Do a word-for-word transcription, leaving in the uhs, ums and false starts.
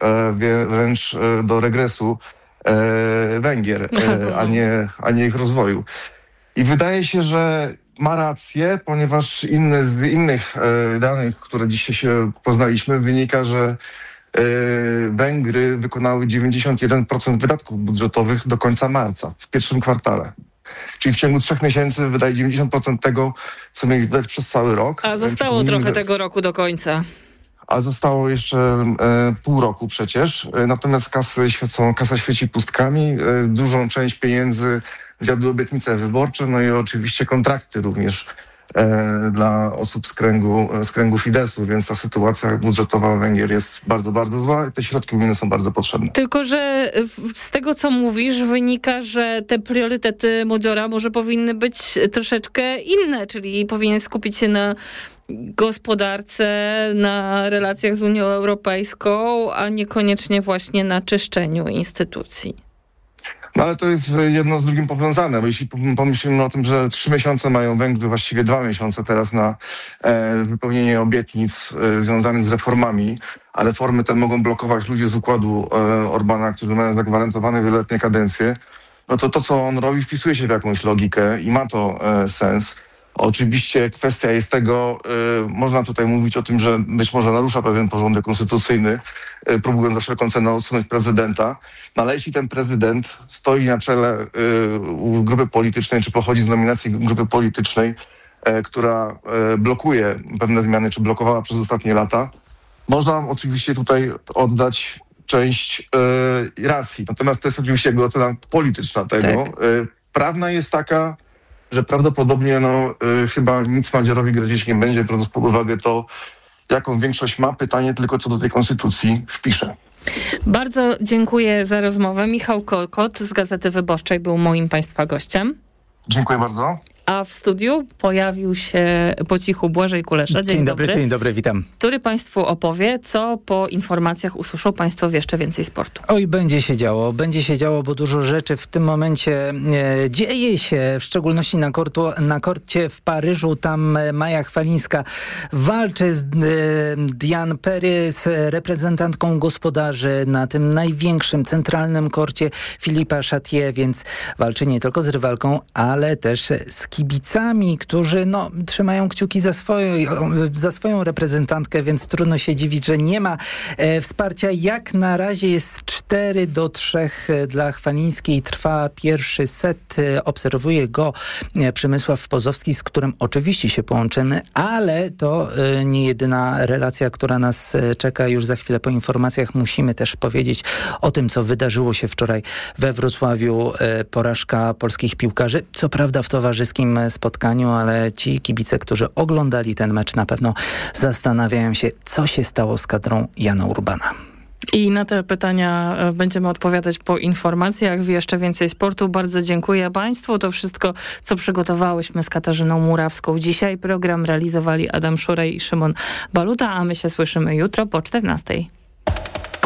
e, wręcz e, do regresu e, Węgier, e, a nie, a nie ich rozwoju. I wydaje się, że ma rację, ponieważ inne, z innych e, danych, które dzisiaj się poznaliśmy, wynika, że e, Węgry wykonały dziewięćdziesiąt jeden procent wydatków budżetowych do końca marca, w pierwszym kwartale. Czyli w ciągu trzech miesięcy wydaje dziewięćdziesiąt procent tego, co mieli wydać przez cały rok. A zostało trochę że... tego roku do końca. A zostało jeszcze e, pół roku przecież. E, natomiast kasy świecą, kasa świeci pustkami. E, dużą część pieniędzy zjadły obietnice wyborcze, no i oczywiście kontrakty również e, dla osób z kręgu, z kręgu Fideszu, więc ta sytuacja budżetowa Węgier jest bardzo, bardzo zła i te środki unijne są bardzo potrzebne. Tylko, że z tego, co mówisz, wynika, że te priorytety Modziora może powinny być troszeczkę inne, czyli powinien skupić się na gospodarce, na relacjach z Unią Europejską, a niekoniecznie właśnie na czyszczeniu instytucji. No ale to jest jedno z drugim powiązane, bo jeśli pomyślimy o tym, że trzy miesiące mają Węgry, właściwie dwa miesiące teraz na e, wypełnienie obietnic e, związanych z reformami, a reformy te mogą blokować ludzie z układu e, Orbana, którzy mają zagwarantowane wieloletnie kadencje, no to to, co on robi, wpisuje się w jakąś logikę i ma to e, sens. Oczywiście kwestia jest tego, y, można tutaj mówić o tym, że być może narusza pewien porządek konstytucyjny, y, próbując za wszelką cenę odsunąć prezydenta, no ale jeśli ten prezydent stoi na czele y, grupy politycznej, czy pochodzi z nominacji grupy politycznej, y, która y, blokuje pewne zmiany, czy blokowała przez ostatnie lata, można oczywiście tutaj oddać część y, racji. Natomiast to jest oczywiście jakby ocena polityczna tego. Tak. Y, prawna jest taka, że prawdopodobnie no, y, chyba nic Madzierowi grozić nie będzie, biorąc pod uwagę to, jaką większość ma. Pytanie tylko, co do tej konstytucji wpisze. Bardzo dziękuję za rozmowę. Michał Kolkot z Gazety Wyborczej był moim państwa gościem. Dziękuję bardzo. A w studiu pojawił się po cichu Błażej Kulesza. Dzień, dzień dobry. Dzień dobry, witam. Który Państwu opowie, co po informacjach usłyszą Państwo w Jeszcze Więcej Sportu. Oj, będzie się działo. Będzie się działo, bo dużo rzeczy w tym momencie e, dzieje się, w szczególności na, kortu, na korcie w Paryżu. Tam Maja Chwalińska walczy z e, Diane Perry, z reprezentantką gospodarzy na tym największym, centralnym korcie Philippa Chatrier, więc walczy nie tylko z rywalką, ale też z kibicami, którzy no, trzymają kciuki za swoją, za swoją reprezentantkę, więc trudno się dziwić, że nie ma e, wsparcia. Jak na razie jest cztery do trzech dla Chwalińskiej. Trwa pierwszy set. E, obserwuje go e, Przemysław Pozowski, z którym oczywiście się połączymy, ale to e, nie jedyna relacja, która nas e, czeka. Już za chwilę po informacjach musimy też powiedzieć o tym, co wydarzyło się wczoraj we Wrocławiu. E, porażka polskich piłkarzy. Co prawda w towarzyskim spotkaniu, ale ci kibice, którzy oglądali ten mecz, na pewno zastanawiają się, co się stało z kadrą Jana Urbana. I na te pytania będziemy odpowiadać po informacjach w Jeszcze Więcej Sportu. Bardzo dziękuję Państwu. To wszystko, co przygotowałyśmy z Katarzyną Murawską. Dzisiaj program realizowali Adam Szurej i Szymon Baluta, a my się słyszymy jutro po czternastej.